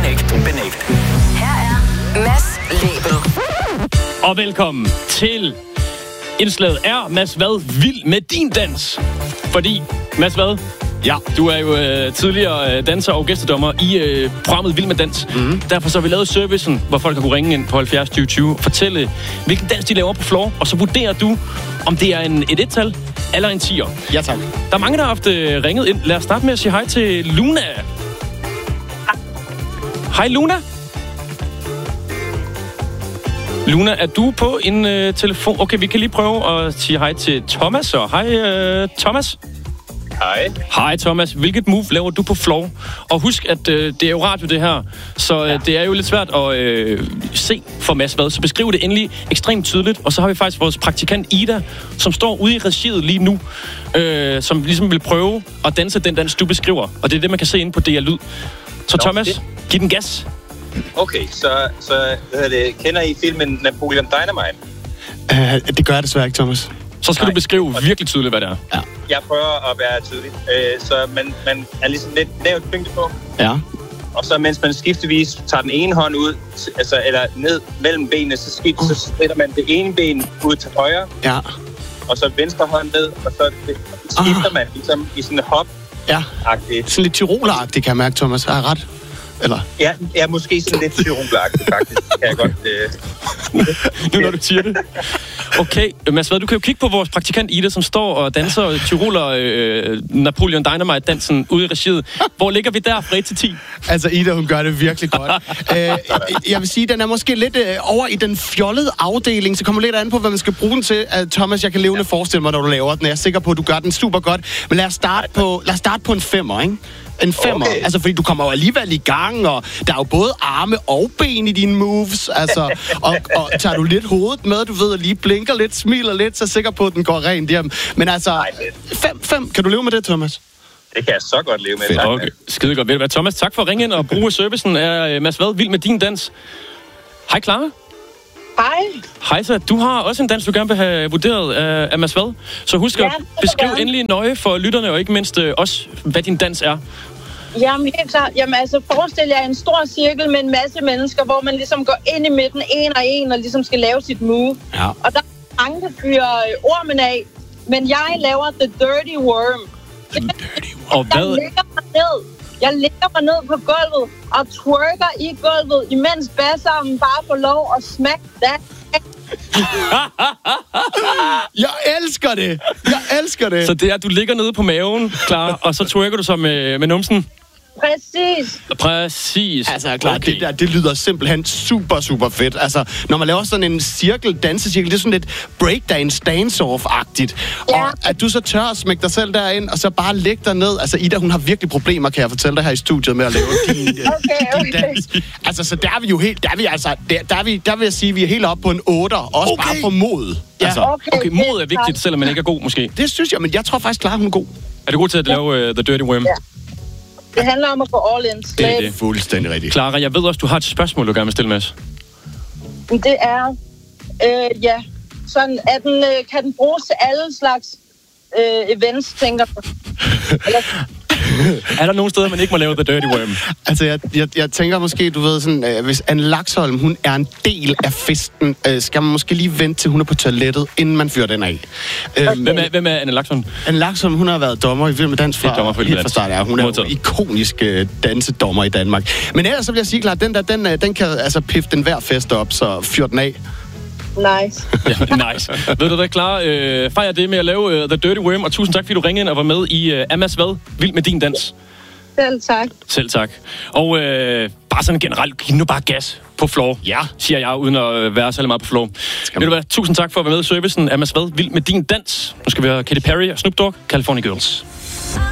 Her er Mads Lebel. Og velkommen til indslaget Er Mads Vad vild med din dans? Fordi, Mads Vad, ja, du er jo tidligere danser og gæstedommer i programmet Vild med Dans. Derfor så har vi lavet servicen, hvor folk kan kunne ringe ind på 70 20 20 og fortælle, hvilken dans de laver på floor, og så vurderer du, om det er et et-tal eller en 10'er. Ja, tak. Der er mange, der har haft ringet ind. Lad os starte med at sige hej til Luna. Hej, Luna. Luna, er du på en telefon? Okay, vi kan lige prøve at sige hej til Thomas. Så hej, Thomas. Hej. Hej, Thomas. Hvilket move laver du på floor? Og husk, at det er jo radio, det her. Så det er jo lidt svært at se for Mads Vad. Så beskriv det endelig ekstremt tydeligt. Og så har vi faktisk vores praktikant Ida, som står ude i regiet lige nu. Som ligesom vil prøve at danse den dans, du beskriver. Og det er det, man kan se inde på DR Lyd. Så Thomas, giv den gas. Okay, så kender I filmen Napoleon Dynamite? Det gør jeg desværre ikke, Thomas. Så skal du beskrive virkelig tydeligt, hvad det er. Ja. Jeg prøver at være tydelig. Så man er ligesom lidt lavt tyngde på. Ja. Og så mens man skiftevis tager den ene hånd ud, altså, eller ned mellem benene, så sætter man det ene ben ud til højre. Ja. Og så venstre hånd ned, og så skifter man ligesom i sådan en hop. Ja. Sådan lidt tyroleragtigt, kan jeg mærke, Thomas. Har jeg ret? Eller? Ja, måske sådan lidt tyroleragtigt, faktisk. Kan jeg godt... Nu når du siger det. Okay, Mads Vad, du kan jo kigge på vores praktikant Ida, som står og danser Tyroler Napoleon Dynamite-dansen ude i regiet. Hvor ligger vi der fra 1 til 10? Altså, Ida, hun gør det virkelig godt. Jeg vil sige, den er måske lidt over i den fjollede afdeling, så kommer lidt an på, hvad man skal bruge den til. Thomas, jeg kan levende forestille mig, når du laver den. Jeg er sikker på, at du gør den super godt. Men lad os starte på en 5'er, ikke? En 5'er, okay. Altså fordi du kommer jo alligevel i gang, og der er jo både arme og ben i dine moves, altså, og tager du lidt hovedet med, du ved, og lige blinker lidt, smiler lidt, så er sikker på, at den går rent hjem. Men altså, 5, kan du leve med det, Thomas? Det kan jeg så godt leve med. Fedt. Okay. Skide godt. Ved du hvad, Thomas, tak for at ringe ind og bruge servicen af Mads Vad, vild med din dans. Hej, Clara. Hej. Hej, så du har også en dans, du gerne vil have vurderet af Mads Vad. Så husk at beskrive endelig nøje for lytterne, og ikke mindst også, hvad din dans er. Jamen, helt klart. Jamen, altså, forestil jer en stor cirkel med en masse mennesker, hvor man ligesom går ind i midten, en og ligesom skal lave sit move. Ja. Og der er mange, der fyrer ormen af, men jeg laver the dirty worm. Og hvad? Jeg lægger mig ned på gulvet og twerker i gulvet, imens bassarmen bare får lov at smack that. Jeg elsker det! Så det er, at du ligger nede på maven, klar, og så twerker du så med numsen? Præcis. Altså, klar, okay. Det lyder simpelthen super, super fedt. Altså, når man laver sådan en dansecirkel, det er sådan lidt breakdance, dance-off-agtigt. Ja. Og at du så tør at smække dig selv derind, og så bare lægge dig ned. Altså, Ida, hun har virkelig problemer, kan jeg fortælle dig her i studiet, med at lave din dans. Altså, så der er vi jo helt... Der vil jeg sige, at vi er helt oppe på en 8'er. Også bare for mod. Ja. Altså, okay, mod er vigtigt, selvom man ikke er god, måske. Det synes jeg, men jeg tror faktisk, Clara, hun er god. Er du god til at lave The Dirty Worm? Ja. Det handler om at gå all in. Det er fuldstændig rigtigt. Clara, jeg ved også, du har et spørgsmål, du gerne vil stille, Mads. Det er, sådan, kan den bruges til alle slags events, tænker du? Er der nogle steder, man ikke må lave The Dirty Worm? Altså, jeg tænker måske, du ved, sådan, hvis Anne Laxholm, hun er en del af festen, skal man måske lige vente til hun er på toilettet, inden man fyrer den af. Okay. Hvem er Anne Laxholm? Anne Laxholm, hun har været dommer i Vild med Dans helt fra start. Ja, hun er jo ikonisk dansedommer i Danmark. Men ellers så vil jeg sige, klart, den kan altså pifte den hver fest op, så fyr den af. Nice. Ja, nice. Ved du hvad, Clara? Fejrer det med at lave The Dirty Worm, og tusind tak, fordi du ringede ind og var med i Mads Vad, vild med din dans. Selv tak. Selv tak. Og bare sådan generelt, giv nu bare gas på floor, siger jeg, uden at være særlig meget på floor. Ved du hvad, tusind tak for at være med i servicen af Mads Vad, vild med din dans. Nu skal vi have Katy Perry og Snoop Dogg, California Girls.